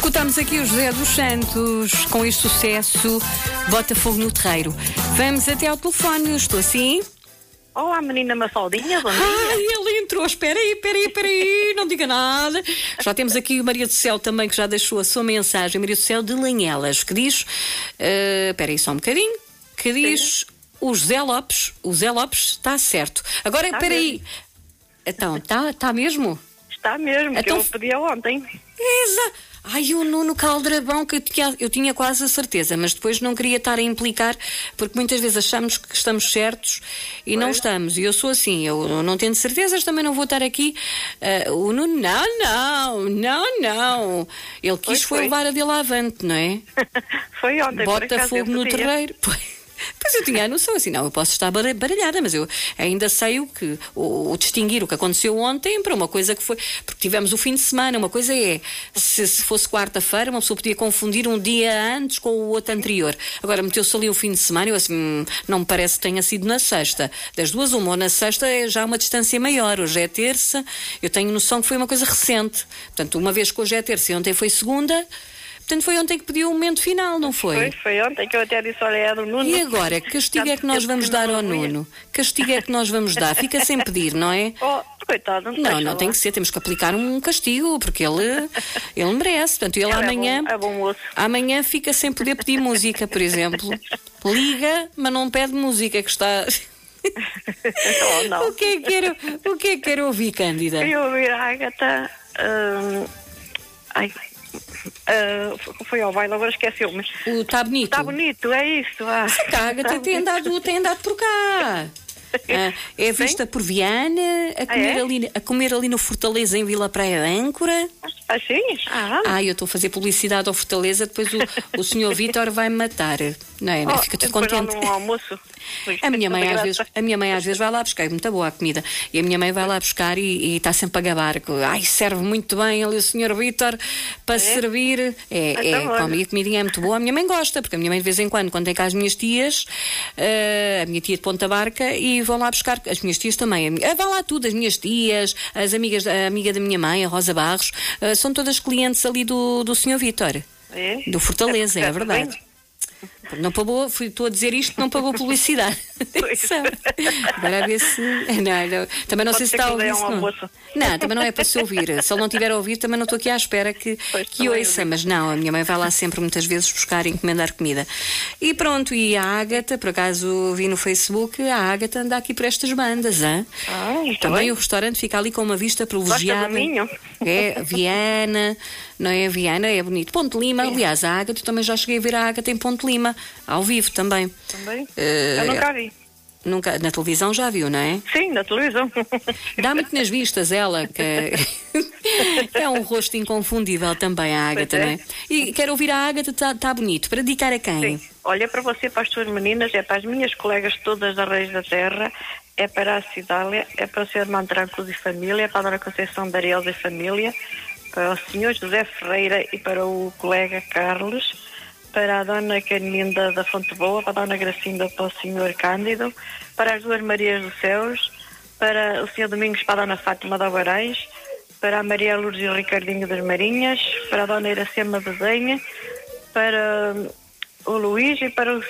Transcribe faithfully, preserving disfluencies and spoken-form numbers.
Escutamos aqui o José dos Santos com este sucesso, Botafogo no Terreiro. Vamos até ao telefone, estou assim? Olá, menina Mafaldinha, bom dia. Ai, ele entrou, espera aí, espera aí, espera aí, não diga nada. Já temos aqui o Maria do Céu também, que já deixou a sua mensagem, Maria do Céu de Lanhelas, que diz, uh, espera aí só um bocadinho, que diz, sim, o José Lopes, o José Lopes está certo. Agora, está espera mesmo. Aí, então, está tá mesmo? Está mesmo, então, que eu pedi ontem. Exato. Ai, o Nuno Caldrabão, que eu tinha, eu tinha quase a certeza, mas depois não queria estar a implicar, porque muitas vezes achamos que estamos certos e pois não estamos. E eu sou assim, eu não tenho certezas, também não vou estar aqui. Uh, o Nuno, não, não, não, não. Ele quis pois foi, foi levar a dele avante, não é? Foi ontem, Botafogo no terreiro. Pois. Pois eu tinha a noção assim, não, eu posso estar baralhada, mas eu ainda sei o que, o, o distinguir o que aconteceu ontem para uma coisa que foi, porque tivemos o fim de semana, uma coisa é, se, se fosse quarta-feira, uma pessoa podia confundir um dia antes com o outro anterior. Agora, meteu-se ali o fim de semana, eu assim, hum, não me parece que tenha sido na sexta. Das duas, uma, ou na sexta é já uma distância maior, hoje é terça, eu tenho noção que foi uma coisa recente. Portanto, uma vez que hoje é terça e ontem foi segunda, portanto, foi ontem que pediu o momento final, não foi? Foi, foi ontem que eu até disse, olha, é do Nuno. E agora, que castigo é que nós vamos dar ao Nuno? Que castigo é que nós vamos dar? Fica sem pedir, não é? Oh, coitado, não Não, não tem que ser, temos que aplicar um castigo, porque ele, ele merece. Portanto, ele, ele amanhã, é bom, é bom moço. Amanhã fica sem poder pedir música, por exemplo. Liga, mas não pede música, que está... Oh, não. O que é que quero, o que é que quero ouvir, Cândida? Eu ouvi a Ágata... Hum, ai... Uh, foi ao baile, agora esqueceu-me. O Tá Bonito. Tá Bonito, é isso. Ah. A Ágata tem andado, tem andado por cá. Ah, é vista sim? por Viana, a comer, ah, é? ali, a comer ali no Fortaleza, em Vila Praia de Âncora. Ah, sim? Ah, ah eu estou a fazer publicidade ao Fortaleza, depois o, o senhor Vítor vai me matar. Não é? Oh, Fica tudo contente. No almoço. A minha, mãe, às vezes, a minha mãe às vezes vai lá buscar, é muito boa a comida, e a minha mãe vai lá buscar e está sempre a gabar. Ai, serve muito bem ali o senhor Vítor para é? servir. É, ah, é, tá come, a comidinha é muito boa. A minha mãe gosta, porque a minha mãe de vez em quando, quando tem cá as minhas tias, uh, a minha tia de Ponta Barca, e vão lá buscar, as minhas tias também, uh, vão lá tudo, as minhas tias, as amigas, a amiga da minha mãe, a Rosa Barros, uh, são todas clientes ali do, do senhor Vítor, é? do Fortaleza, é, é verdade. Bem. Não pagou, fui, estou a dizer isto, não pagou publicidade. Agora a ver se. Não, não. Também não Pode sei se está a ouvir. Um não. não, também não é para se ouvir. Se ele não tiver a ouvir, também não estou aqui à espera que, que ouça. Mas não, a minha mãe vai lá sempre muitas vezes buscar e encomendar comida. E pronto, e a Ágata, por acaso vi no Facebook, a Ágata anda aqui por estas bandas. Hein? Ah, também bem. O restaurante fica ali com uma vista privilegiada. Minho. É, Viana, não é? Viana é bonito. Ponte Lima, sim. Aliás, a Ágata, também já cheguei a ver a Ágata em Ponte Lima. Ao vivo também. Também? Uh, eu nunca vi. Nunca, na televisão já viu, não é? Sim, na televisão. Dá muito nas vistas ela, que é um rosto inconfundível também, a Ágata, é. Não é? E quero ouvir a Ágata, está tá bonito. Para dedicar a quem? Sim. Olha, para você, para as suas meninas, é para as minhas colegas todas da Reis da Terra, é para a Cidália, é para o senhor Mantrancos e família, é para a dona Conceição Dareles e família, para o senhor José Ferreira e para o colega Carlos, para a dona Caninda da Fonte Boa, para a dona Gracinda, para o senhor Cândido, para as duas Marias dos Céus, para o senhor Domingos, para a dona Fátima de Alvarais, para a Maria Lourdes e o Ricardinho das Marinhas, para a dona Iracema Bezenha, para o Luís e para o